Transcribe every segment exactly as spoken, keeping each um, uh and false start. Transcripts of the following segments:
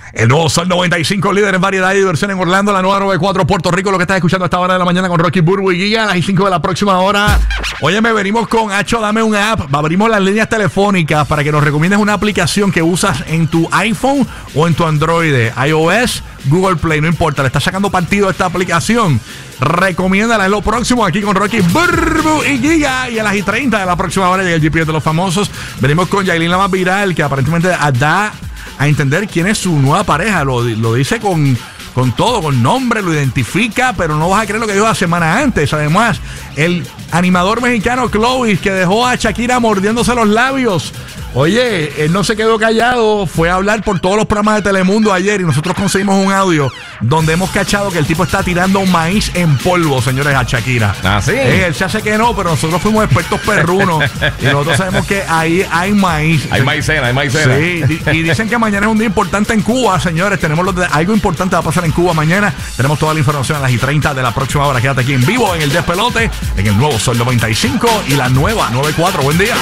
El nuevo Sol noventa y cinco, líder en variedad y diversión en Orlando, la nueva noventa y cuatro Puerto Rico, lo que estás escuchando a esta hora de la mañana con Rocky Burbu y Giga, a las cinco de la próxima hora. Óyeme, venimos con Hacho, dame un app, abrimos las líneas telefónicas para que nos recomiendes una aplicación que usas en tu iPhone o en tu Android, iOS, Google Play, no importa, le estás sacando partido a esta aplicación. Recomiéndala, es lo próximo aquí con Rocky Burbu y Giga. Y a las y treinta de la próxima hora llega el G P S de los famosos. Venimos con Yailin, la más viral, que aparentemente da a entender quién es su nueva pareja. Lo, lo dice con, con todo, con nombre, lo identifica, pero no vas a creer lo que dijo la semana antes. Además, el animador mexicano Chloe, que dejó a Shakira mordiéndose los labios. Oye, él no se quedó callado, fue a hablar por todos los programas de Telemundo ayer y nosotros conseguimos un audio donde hemos cachado que el tipo está tirando maíz en polvo, señores, a Shakira. ¿Ah, sí? Eh, él se hace que no, pero nosotros fuimos expertos perrunos y nosotros sabemos que ahí hay maíz. Hay maicena, hay maicena. Sí, y dicen que mañana es un día importante en Cuba, señores. Tenemos los de, algo importante va a pasar en Cuba mañana. Tenemos toda la información a las y treinta de la próxima hora. Quédate aquí en vivo en el Despelote, en el nuevo Sol noventa y cinco y la nueva noventa y cuatro. Buen día.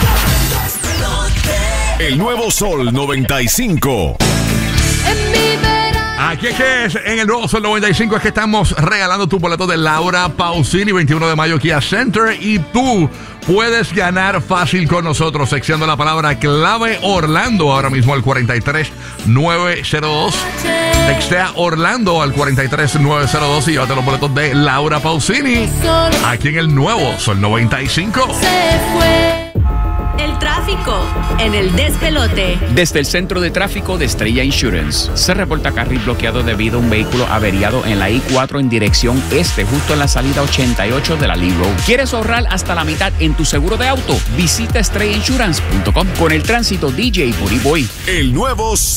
El nuevo Sol noventa y cinco. Aquí es que es, en el nuevo Sol noventa y cinco es que estamos regalando tu boleto de Laura Pausini, veintiuno de mayo Kia Center, y tú puedes ganar fácil con nosotros, seccionando la palabra clave Orlando ahora mismo al cuarenta y tres nueve cero dos. Textea Orlando al cuarenta y tres nueve cero dos y llévate los boletos de Laura Pausini aquí en el nuevo Sol noventa y cinco. Se fue el tráfico en el Despelote. Desde el centro de tráfico de Estrella Insurance se reporta carril bloqueado debido a un vehículo averiado en la I cuatro en dirección este, justo en la salida ochenta y ocho de la Lee Road. ¿Quieres ahorrar hasta la mitad en tu seguro de auto? Visita estrella insurance punto com. Con el tránsito, D J Booty Boy. El nuevo